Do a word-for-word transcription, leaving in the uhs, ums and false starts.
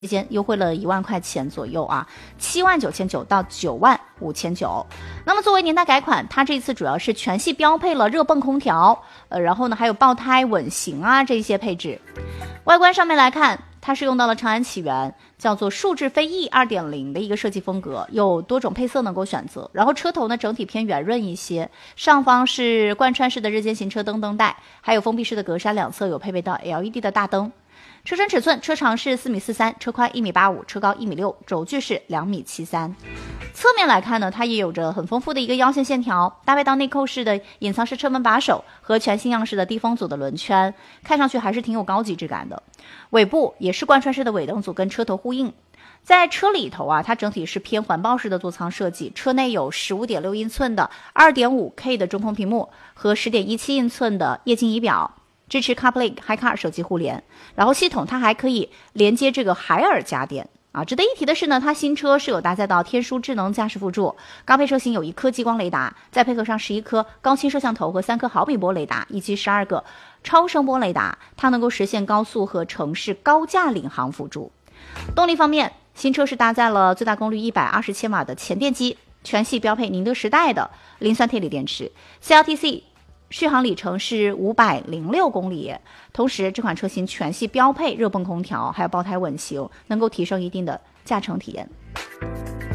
期间优惠了一万块钱左右啊，七万九千九到九万五千九。那么作为年代改款，它这次主要是全系标配了热泵空调，呃，然后呢还有爆胎稳行啊这些配置。外观上面来看，它是用到了长安起源叫做数字飞翼 二点零 的一个设计风格，有多种配色能够选择。然后车头呢整体偏圆润一些，上方是贯穿式的日间行车灯灯带，还有封闭式的格栅，两侧有配备到 L E D 的大灯。车身尺寸，车长是四米四三，车宽一米八五，车高一米六，轴距是两米七三。侧面来看呢，它也有着很丰富的一个腰线线条，搭配到内扣式的隐藏式车门把手和全新样式的低风阻的轮圈，看上去还是挺有高级质感的。尾部也是贯穿式的尾灯组跟车头呼应。在车里头啊，它整体是偏环抱式的座舱设计，车内有 十五点六英寸的 二点五 K 的中控屏幕和 十点一七英寸的液晶仪表。支持 CarPlay、HiCar 手机互联，然后系统它还可以连接这个海尔家电啊。值得一提的是呢，它新车是有搭载到天书智能驾驶辅助，高配车型有一颗激光雷达，再配合上十一颗高清摄像头和三颗毫米波雷达，以及十二个超声波雷达，它能够实现高速和城市高架领航辅助。动力方面，新车是搭载了最大功率一百二十千瓦的前电机，全系标配宁德时代的磷酸铁锂电池 ，C L T C。续航里程是五百零六公里，同时这款车型全系标配热泵空调，还有爆胎稳行，能够提升一定的驾乘体验。